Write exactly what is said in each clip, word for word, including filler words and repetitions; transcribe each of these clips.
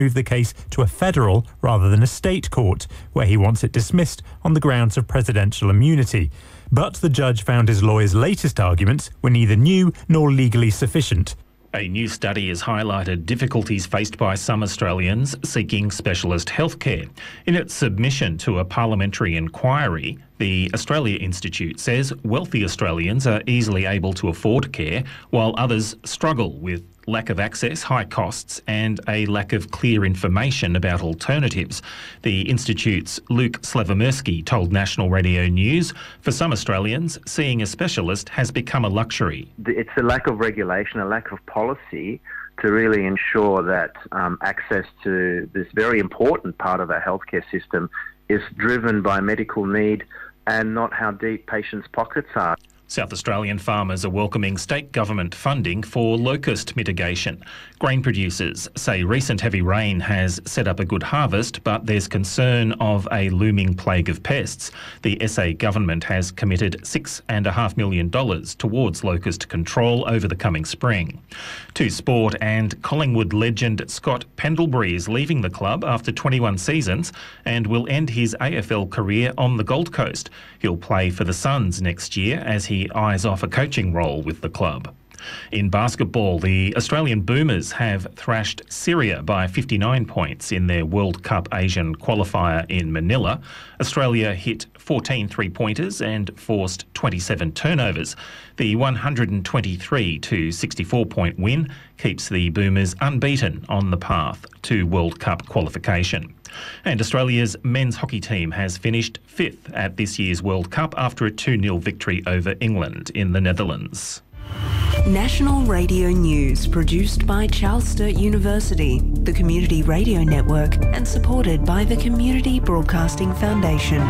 move the case to a federal rather than a state court, where he wants it dismissed on the grounds of presidential immunity. But the judge found his lawyer's latest arguments were neither new nor legally sufficient. A new study has highlighted difficulties faced by some Australians seeking specialist healthcare. In its submission to a parliamentary inquiry, the Australia Institute says wealthy Australians are easily able to afford care, while others struggle with lack of access, high costs and a lack of clear information about alternatives. The Institute's Luke Slavomirsky told National Radio News, for some Australians, seeing a specialist has become a luxury. It's a lack of regulation, a lack of policy to really ensure that um, access to this very important part of our healthcare system is driven by medical need and not how deep patients' pockets are. South Australian farmers are welcoming state government funding for locust mitigation. Grain producers say recent heavy rain has set up a good harvest, but there's concern of a looming plague of pests. The S A government has committed six point five million dollars towards locust control over the coming spring. To sport, and Collingwood legend Scott Pendlebury is leaving the club after twenty-one seasons and will end his A F L career on the Gold Coast. He'll play for the Suns next year as he eyes off a coaching role with the club. In basketball, the Australian Boomers have thrashed Syria by fifty-nine points in their World Cup Asian qualifier in Manila. Australia hit fourteen three-pointers and forced twenty-seven turnovers. The one hundred twenty-three to sixty-four point win keeps the Boomers unbeaten on the path to World Cup qualification. And Australia's men's hockey team has finished fifth at this year's World Cup after a two nil victory over England in the Netherlands. National Radio News, produced by Charles Sturt University, the Community Radio Network, and supported by the Community Broadcasting Foundation.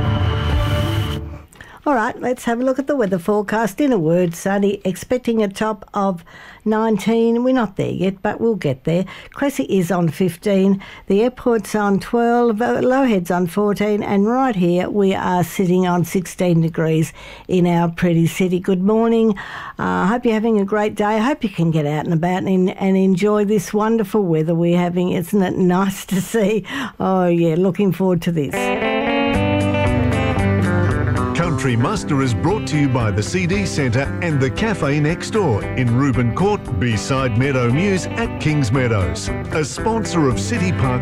All right, let's have a look at the weather forecast. In a word, sunny, expecting a top of nineteen. We're not there yet, but we'll get there. Cressy is on fifteen. The airport's on twelve. Lowhead's on fourteen. And right here, we are sitting on sixteen degrees in our pretty city. Good morning. I uh, hope you're having a great day. I hope you can get out and about and, and enjoy this wonderful weather we're having. Isn't it nice to see? Oh, yeah, looking forward to this. Country Muster is brought to you by the C D Centre and the Cafe Next Door in Reuben Court, beside Meadow Mews at Kings Meadows, a sponsor of City Park